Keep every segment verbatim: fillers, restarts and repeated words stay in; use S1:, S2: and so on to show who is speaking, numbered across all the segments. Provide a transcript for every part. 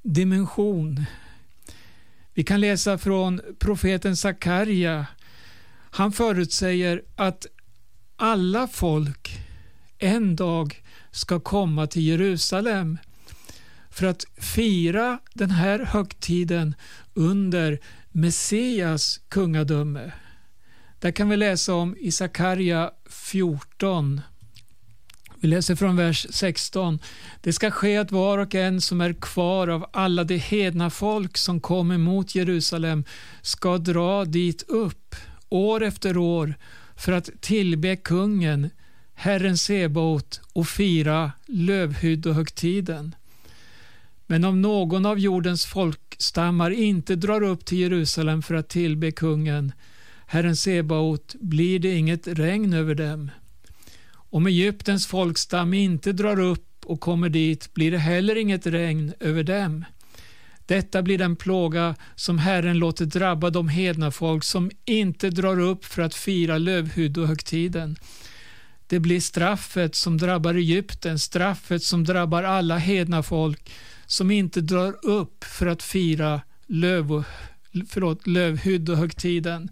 S1: dimension. Vi kan läsa från profeten Sakarja. Han förutsäger att alla folk en dag ska komma till Jerusalem för att fira den här högtiden under Messias kungadöme. Där kan vi läsa om i Sakarja fjorton. Vi läser från vers sexton. Det ska ske att var och en som är kvar av alla de hedna folk som kommer mot Jerusalem ska dra dit upp år efter år för att tillbe kungen, Herren Sebaot, och fira lövhyddohögtiden. Men om någon av jordens folkstammar inte drar upp till Jerusalem för att tillbe kungen, Herren Sebaot, blir det inget regn över dem. Om Egyptens folkstam inte drar upp och kommer dit, blir det heller inget regn över dem. Detta blir den plåga som Herren låter drabba de hedna folk som inte drar upp för att fira lövhyddohögtiden. Det blir straffet som drabbar Egypten, straffet som drabbar alla hedna folk som inte drar upp för att fira löv, förlåt, lövhyddohögtiden.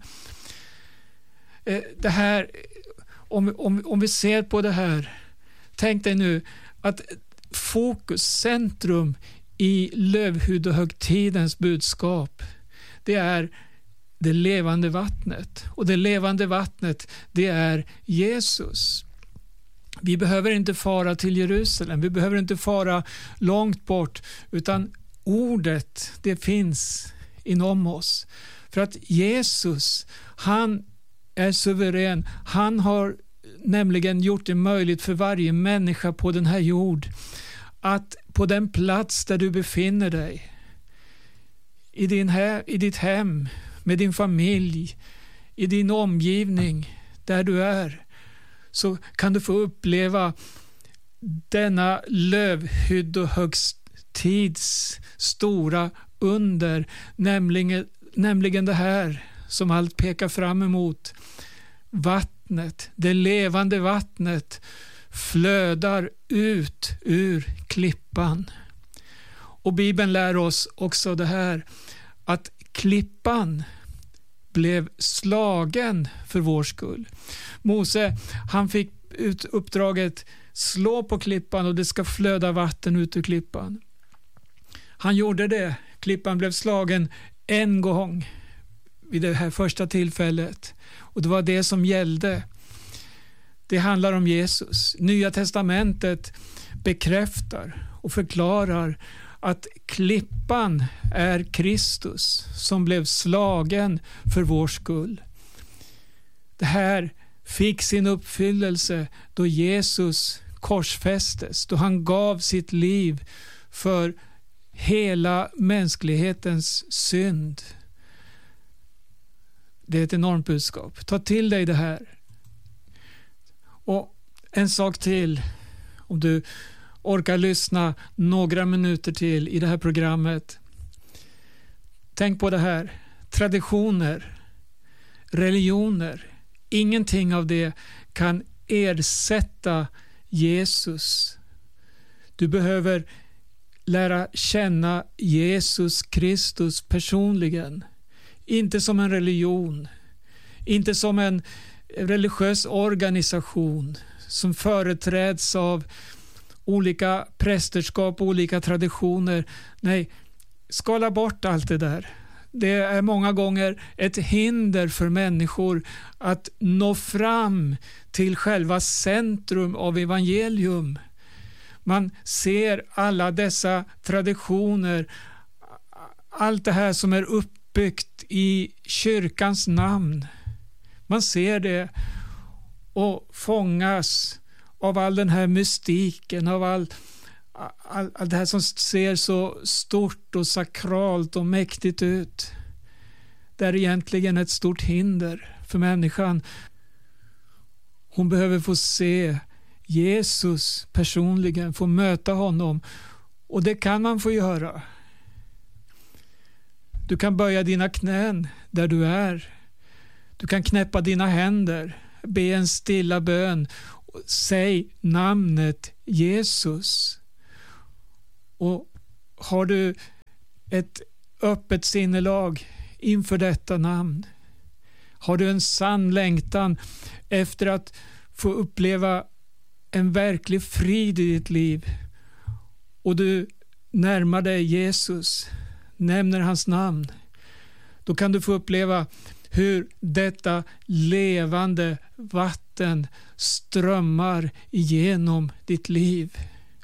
S1: Det här, om, om, om vi ser på det här, tänk dig nu att fokus, centrum i lövhyddohögtidens budskap, det är det levande vattnet. Och det levande vattnet, det är Jesus. Vi behöver inte fara till Jerusalem, vi behöver inte fara långt bort, utan ordet, det finns inom oss. För att Jesus, han är suverän. Han har nämligen gjort det möjligt för varje människa på den här jord att på den plats där du befinner dig, i, din he- i ditt hem, med din familj, i din omgivning, där du är, så kan du få uppleva denna lövhyddohögtids stora under, nämligen, nämligen det här som allt pekar fram emot. Vattnet, det levande vattnet, flödar ut ur klippan. Och Bibeln lär oss också det här, att klippan blev slagen för vår skull. Mose, han fick ut uppdraget, slå på klippan och det ska flöda vatten ut ur klippan. Han gjorde det. Klippan blev slagen en gång vid det här första tillfället. Och det var det som gällde. Det handlar om Jesus. Nya testamentet bekräftar och förklarar att klippan är Kristus som blev slagen för vår skull. Det här fick sin uppfyllelse då Jesus korsfästes, då han gav sitt liv för hela mänsklighetens synd. Det är ett enormt budskap. Ta till dig det här. Och en sak till, om du orkar lyssna några minuter till i det här programmet. Tänk på det här. Traditioner, religioner, ingenting av det kan ersätta Jesus. Du behöver lära känna Jesus Kristus personligen. Inte som en religion, inte som en religiös organisation som företräds av olika prästerskap och olika traditioner. Nej, skala bort allt det där. Det är många gånger ett hinder för människor att nå fram till själva centrum av evangelium. Man ser alla dessa traditioner, allt det här som är uppbyggt i kyrkans namn. Man ser det och fångas av all den här mystiken, av all, all, all det här som ser så stort och sakralt och mäktigt ut. Det är egentligen ett stort hinder för människan. Hon behöver få se Jesus personligen, få möta honom, och det kan man få göra. Du kan böja dina knän där du är. Du kan knäppa dina händer, be en stilla bön, säg namnet Jesus. Och har du ett öppet sinnelag inför detta namn? Har du en sann längtan efter att få uppleva en verklig frid i ditt liv? Och du närmar dig Jesus, nämner hans namn. Då kan du få uppleva hur detta levande vatten strömmar igenom ditt liv.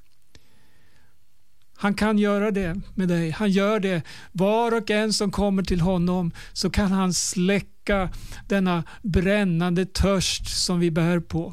S1: Han kan göra det med dig. Han gör det. Var och en som kommer till honom, så kan han släcka denna brännande törst som vi bär på.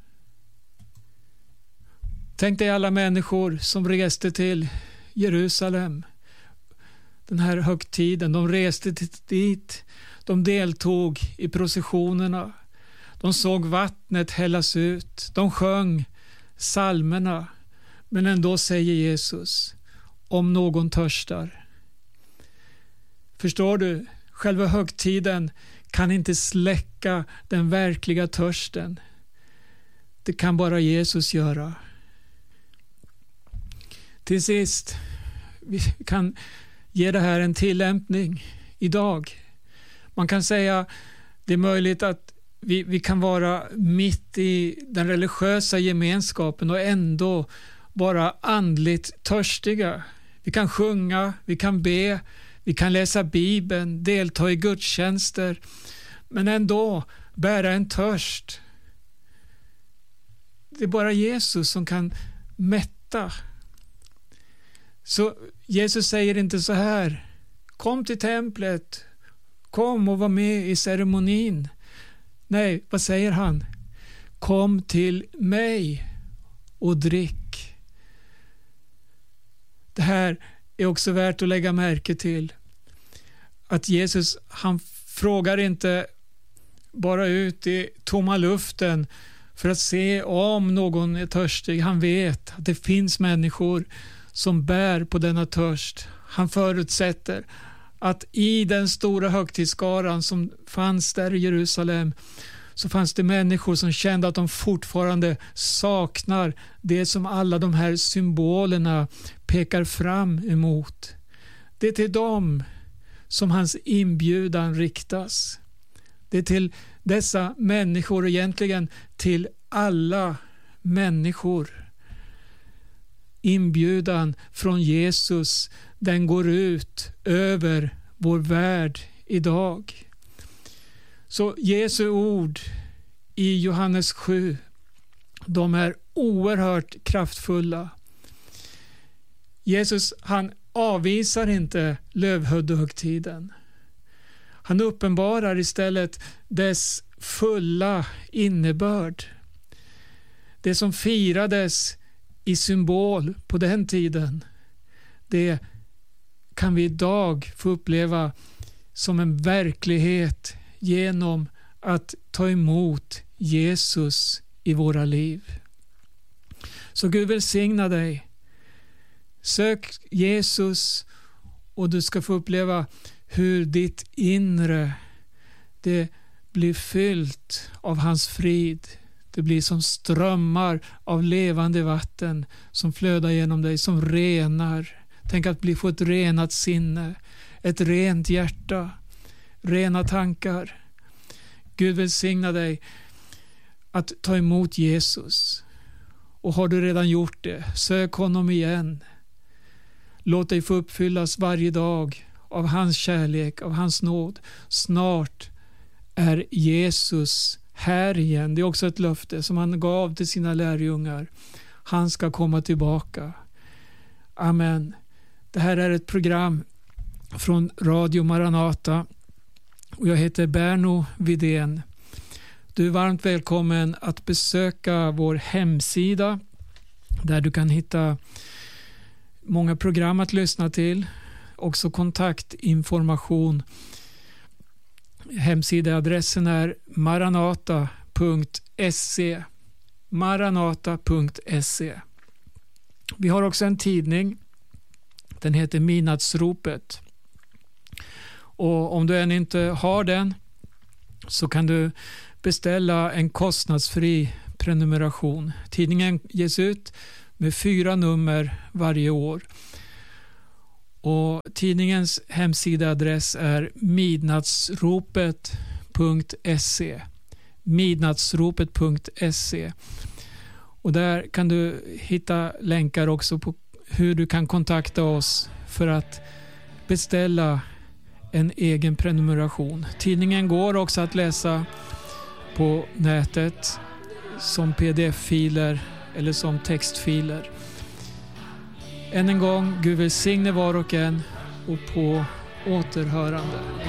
S1: Tänk dig alla människor som reste till Jerusalem den här högtiden. De reste dit. De deltog i processionerna. De såg vattnet hällas ut. De sjöng psalmerna. Men ändå säger Jesus: om någon törstar. Förstår du? Själva högtiden kan inte släcka den verkliga törsten. Det kan bara Jesus göra. Till sist, vi kan ge det här en tillämpning idag. Man kan säga, det är möjligt att vi, vi kan vara mitt i den religiösa gemenskapen och ändå vara andligt törstiga. Vi kan sjunga, vi kan be, vi kan läsa Bibeln, delta i gudstjänster, men ändå bära en törst. Det är bara Jesus som kan mätta. Så Jesus säger inte så här: kom till templet, kom och var med i ceremonin. Nej, vad säger han? Kom till mig och drick. Det här är också värt att lägga märke till. Att Jesus, han frågar inte bara ut i tomma luften för att se om någon är törstig. Han vet att det finns människor som bär på denna törst. Han förutsätter att i den stora högtidsskaran som fanns där i Jerusalem, så fanns det människor som kände att de fortfarande saknar det som alla de här symbolerna pekar fram emot. Det är till dem som hans inbjudan riktas. Det är till dessa människor, egentligen till alla människor. Inbjudan från Jesus, den går ut över vår värld idag. Så Jesu ord i Johannes sju, de är oerhört kraftfulla. Jesus, han avvisar inte lövhöjdehögtiden. Han uppenbarar istället dess fulla innebörd. Det som firades i symbol på den tiden, det kan vi idag få uppleva som en verklighet genom att ta emot Jesus i våra liv. Så Gud välsigna dig. Sök Jesus och du ska få uppleva hur ditt inre, det blir fyllt av hans frid. Det blir som strömmar av levande vatten som flödar genom dig, som renar. Tänk att bli få ett renat sinne, ett rent hjärta, rena tankar. Gud välsigna dig att ta emot Jesus. Och har du redan gjort det, sök honom igen. Låt dig få uppfyllas varje dag av hans kärlek, av hans nåd. Snart är Jesus här igen. Det är också ett löfte som han gav till sina lärjungar. Han ska komma tillbaka. Amen. Det här är ett program från Radio Maranata och jag heter Berno Widén. Du är varmt välkommen att besöka vår hemsida där du kan hitta många program att lyssna till. Också kontaktinformation. Hemsidaadressen är maranata punkt se. maranata punkt se. Vi har också en tidning. Den heter Midnattsropet. Och om du än inte har den så kan du beställa en kostnadsfri prenumeration. Tidningen ges ut med fyra nummer varje år. Och tidningens hemsidaadress är midnattsropet punkt se. midnattsropet punkt se. Och där kan du hitta länkar också på hur du kan kontakta oss för att beställa en egen prenumeration. Tidningen går också att läsa på nätet som pdf-filer eller som textfiler. Än en gång, Gud välsigne var och en och på återhörande.